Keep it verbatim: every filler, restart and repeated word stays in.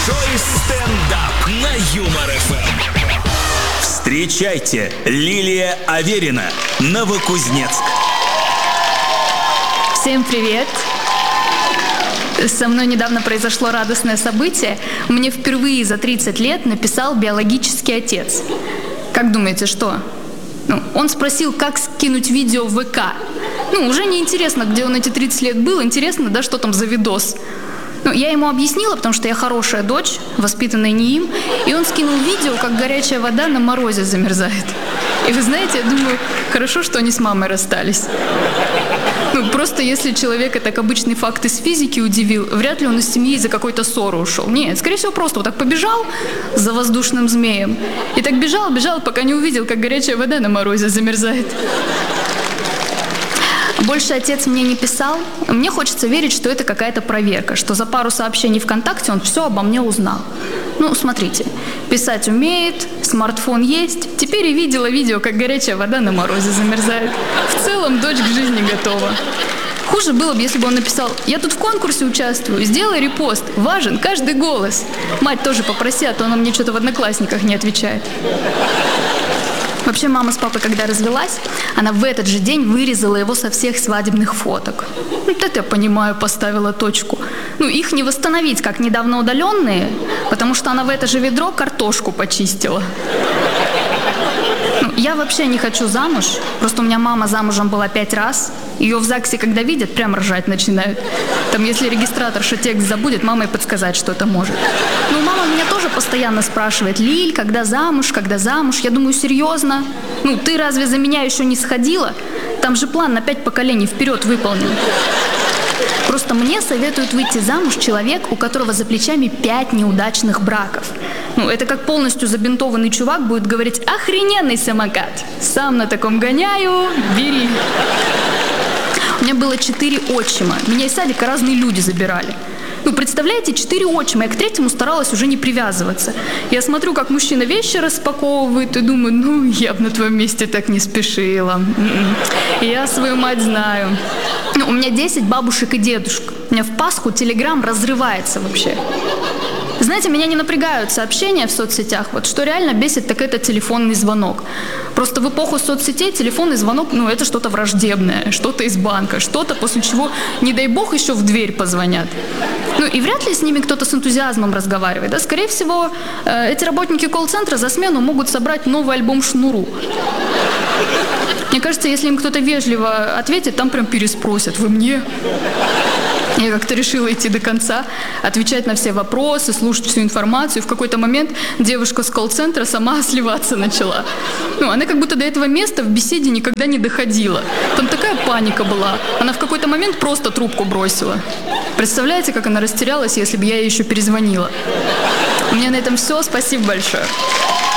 Большой стендап на Юмор эф эм. Встречайте, Лилия Аверина, Новокузнецк. Всем привет! Со мной недавно произошло радостное событие. Мне впервые за тридцать лет написал биологический отец. Как думаете, что? Ну, он спросил, как скинуть видео в вэ ка. Ну, уже не интересно, где он эти тридцать лет был. Интересно, да, что там за видос. Ну, я ему объяснила, потому что я хорошая дочь, воспитанная не им. И он скинул видео, как горячая вода на морозе замерзает. И вы знаете, я думаю, хорошо, что они с мамой расстались. Ну, просто если человека так обычный факт из физики удивил, вряд ли он из семьи из-за какой-то ссоры ушел. Нет, скорее всего, просто вот так побежал за воздушным змеем. И так бежал, бежал, пока не увидел, как горячая вода на морозе замерзает. Больше отец мне не писал. Мне хочется верить, что это какая-то проверка, что за пару сообщений ВКонтакте он все обо мне узнал. Ну, смотрите, писать умеет, смартфон есть, теперь и видела видео, как горячая вода на морозе замерзает. В целом, дочь к жизни готова. Хуже было бы, если бы он написал: «Я тут в конкурсе участвую, сделай репост, важен каждый голос». Мать тоже попроси, а то она мне что-то в Одноклассниках не отвечает. Вообще, мама с папой, когда развелась, она в этот же день вырезала его со всех свадебных фоток. Ну, это я понимаю, поставила точку. Ну, их не восстановить, как недавно удаленные, потому что она в это же ведро картошку почистила. Ну, я вообще не хочу замуж, просто у меня мама замужем была пять раз. Ее в ЗАГСе, когда видят, прям ржать начинают. Там, если регистраторша текст забудет, мама и подсказать что-то может. Ну, мама меня тоже постоянно спрашивает: «Лиль, когда замуж, когда замуж?» Я думаю, серьезно? Ну, ты разве за меня еще не сходила? Там же план на пять поколений вперед выполнен. Просто мне советуют выйти замуж человек, у которого за плечами пять неудачных браков. Ну, это как полностью забинтованный чувак будет говорить: «Охрененный самокат! Сам на таком гоняю, бери!» У меня было четыре отчима. Меня из садика разные люди забирали. Ну, представляете, четыре отчима. Я к третьему старалась уже не привязываться. Я смотрю, как мужчина вещи распаковывает, и думаю, ну, я бы на твоем месте так не спешила. Я свою мать знаю. Ну, у меня десять бабушек и дедушек. У меня в Пасху телеграм разрывается вообще. Знаете, меня не напрягают сообщения в соцсетях. Вот что реально бесит, так это телефонный звонок. Просто в эпоху соцсетей телефонный звонок, ну, это что-то враждебное, что-то из банка, что-то, после чего, не дай бог, еще в дверь позвонят. Ну, и вряд ли с ними кто-то с энтузиазмом разговаривает. Да? Скорее всего, э, эти работники колл-центра за смену могут собрать новый альбом «Шнуру». Мне кажется, если им кто-то вежливо ответит, там прям переспросят: «Вы мне?» Я как-то решила идти до конца, отвечать на все вопросы, слушать всю информацию. И в какой-то момент девушка с колл-центра сама сливаться начала. Ну, она как будто до этого места в беседе никогда не доходила. Там такая паника была. Она в какой-то момент просто трубку бросила. Представляете, как она растерялась, если бы я ей еще перезвонила? У меня на этом все. Спасибо большое.